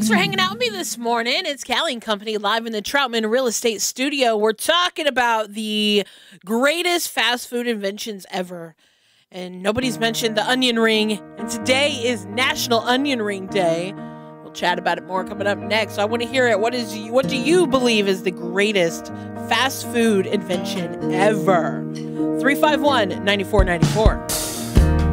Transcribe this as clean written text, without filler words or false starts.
for hanging out with me this morning. It's Callie and Company live in the Troutman Real Estate Studio. We're talking about the greatest fast food inventions ever. And nobody's mentioned the onion ring. And today is National Onion Ring Day. We'll chat about it more coming up next. So I want to hear it. What do you believe is the greatest fast food invention ever? 351-9494.